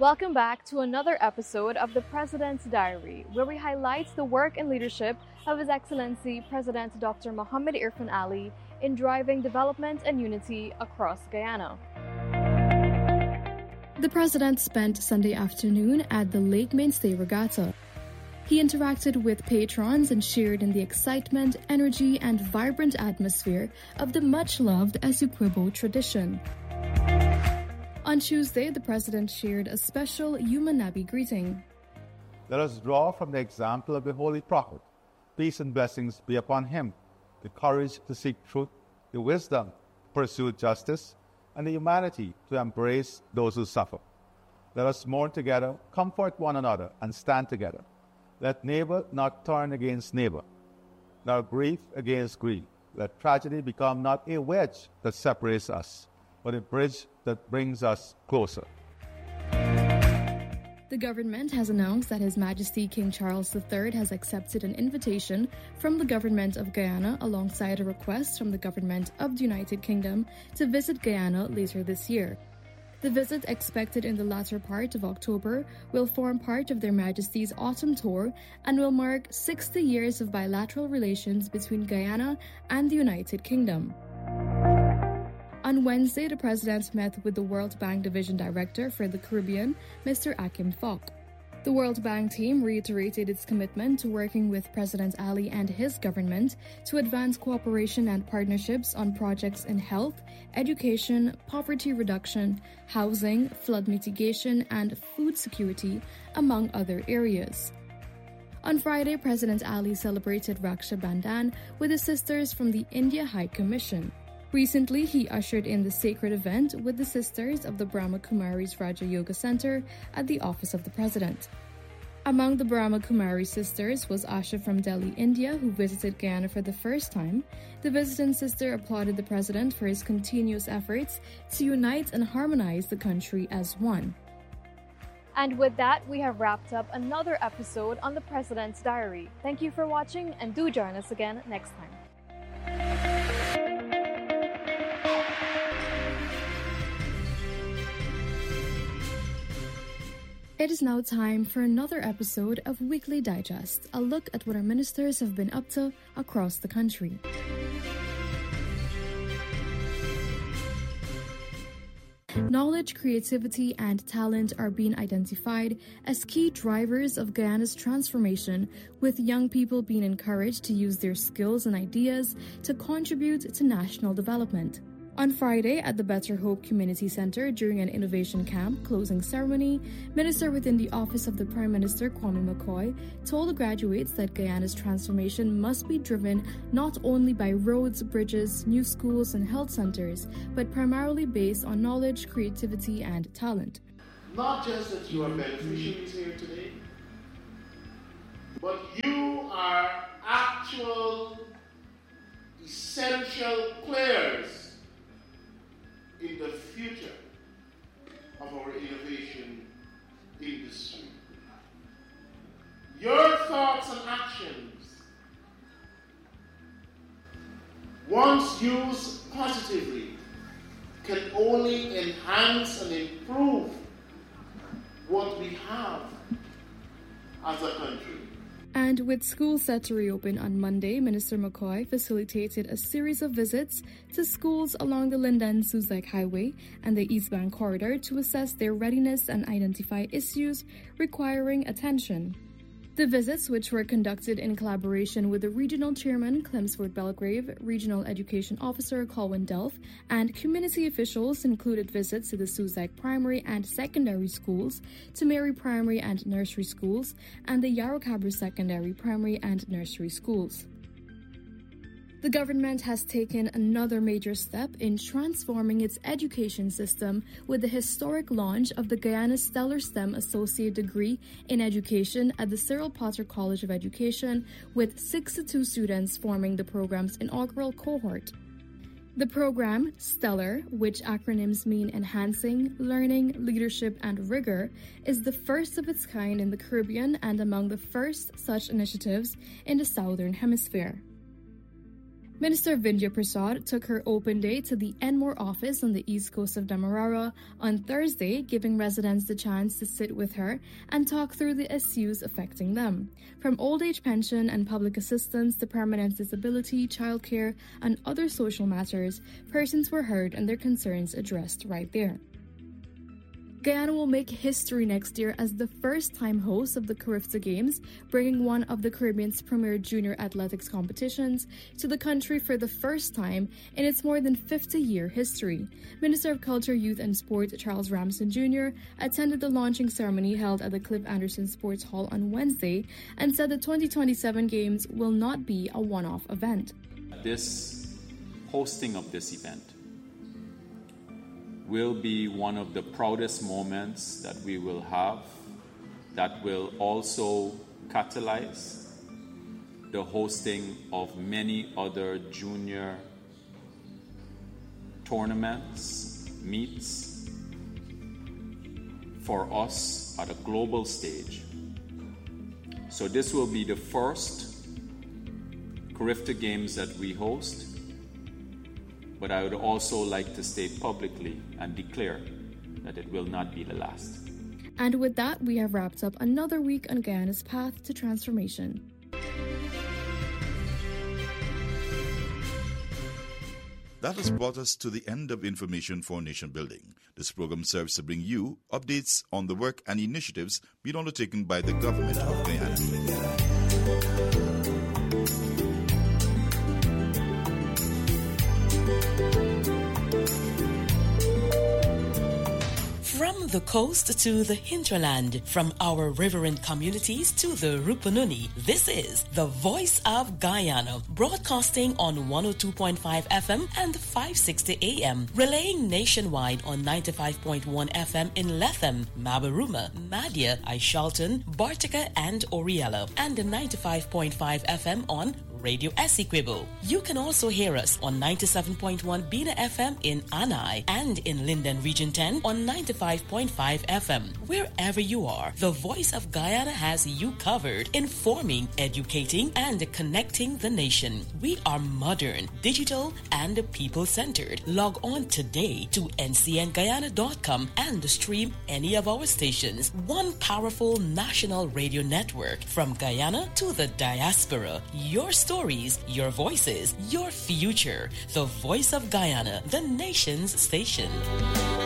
Welcome back to another episode of the President's Diary, where we highlight the work and leadership of His Excellency President Dr. Mohamed Irfaan Ali in driving development and unity across Guyana. The President spent Sunday afternoon at the Lake Mainstay Regatta. He interacted with patrons and shared in the excitement, energy, and vibrant atmosphere of the much-loved Essequibo tradition. On Tuesday, the President shared a special Yuma Nabi greeting. Let us draw from the example of the Holy Prophet. Peace and blessings be upon him, the courage to seek truth, the wisdom to pursue justice, and the humanity to embrace those who suffer. Let us mourn together, comfort one another, and stand together. Let neighbor not turn against neighbor, nor grief against grief. Let tragedy become not a wedge that separates us, but a bridge that brings us closer. The government has announced that His Majesty King Charles III has accepted an invitation from the government of Guyana alongside a request from the government of the United Kingdom to visit Guyana later this year. The visit, expected in the latter part of October, will form part of Their Majesty's autumn tour and will mark 60 years of bilateral relations between Guyana and the United Kingdom. On Wednesday, the President met with the World Bank Division Director for the Caribbean, Mr. Akim Fok. The World Bank team reiterated its commitment to working with President Ali and his government to advance cooperation and partnerships on projects in health, education, poverty reduction, housing, flood mitigation, and food security, among other areas. On Friday, President Ali celebrated Raksha Bandhan with his sisters from the India High Commission. Recently, he ushered in the sacred event with the sisters of the Brahma Kumaris Raja Yoga Center at the office of the President. Among the Brahma Kumari sisters was Asha from Delhi, India, who visited Guyana for the first time. The visiting sister applauded the President for his continuous efforts to unite and harmonize the country as one. And with that, we have wrapped up another episode on the President's Diary. Thank you for watching, and do join us again next time. It is now time for another episode of Weekly Digest, a look at what our ministers have been up to across the country. Knowledge, creativity, and talent are being identified as key drivers of Guyana's transformation, with young people being encouraged to use their skills and ideas to contribute to national development. On Friday, at the Better Hope Community Center during an innovation camp closing ceremony, Minister within the Office of the Prime Minister Kwame McCoy told the graduates that Guyana's transformation must be driven not only by roads, bridges, new schools, and health centers, but primarily based on knowledge, creativity, and talent. Not just that you are beneficiaries here today, but you are actual essential players in the future of our innovation industry. Your thoughts and actions, once used positively, can only enhance and improve what we have as a country. And with schools set to reopen on Monday, Minister McCoy facilitated a series of visits to schools along the Linden-Suzac Highway and the East Bank Corridor to assess their readiness and identify issues requiring attention. The visits, which were conducted in collaboration with the Regional Chairman Clemsford Belgrave, Regional Education Officer Colwyn Delph, and community officials, included visits to the Suzac Primary and Secondary Schools, to Mary Primary and Nursery Schools, and the Yarrowcabra Secondary Primary and Nursery Schools. The government has taken another major step in transforming its education system with the historic launch of the Guyana Stellar STEM Associate Degree in Education at the Cyril Potter College of Education, with 62 students forming the program's inaugural cohort. The program, Stellar, which acronyms mean Enhancing, Learning, Leadership, and Rigor, is the first of its kind in the Caribbean and among the first such initiatives in the Southern Hemisphere. Minister Vindhya Prasad took her open day to the Enmore office on the east coast of Demerara on Thursday, giving residents the chance to sit with her and talk through the issues affecting them. From old age pension and public assistance to permanent disability, childcare, and other social matters, persons were heard and their concerns addressed right there. Guyana will make history next year as the first-time host of the Carifta Games, bringing one of the Caribbean's premier junior athletics competitions to the country for the first time in its more than 50-year history. Minister of Culture, Youth and Sport Charles Ramsden Jr. attended the launching ceremony held at the Cliff Anderson Sports Hall on Wednesday and said the 2027 Games will not be a one-off event. This hosting of this event will be one of the proudest moments that we will have, that will also catalyze the hosting of many other junior tournaments, meets for us at a global stage. So this will be the first Carifta Games that we host. But I would also like to state publicly and declare that it will not be the last. And with that, we have wrapped up another week on Guyana's path to transformation. That has brought us to the end of Information for Nation Building. This program serves to bring you updates on the work and initiatives being undertaken by the government of Guyana. From the coast to the hinterland, from our riverine communities to the Rupununi, this is the Voice of Guyana, broadcasting on 102.5 FM and 560 AM, relaying nationwide on 95.1 FM in Lethem, Mabaruma, Madia, Aishalton, Bartica, and Oriella, and 95.5 FM on Radio Essequibo. You can also hear us on 97.1 Bina FM in Anai and in Linden Region 10 on 95.5 FM. Wherever you are, the Voice of Guyana has you covered, informing, educating, and connecting the nation. We are modern, digital, and people-centered. Log on today to ncnguyana.com and stream any of our stations. One powerful national radio network from Guyana to the diaspora. Your stories, your voices, your future. The Voice of Guyana, the nation's station.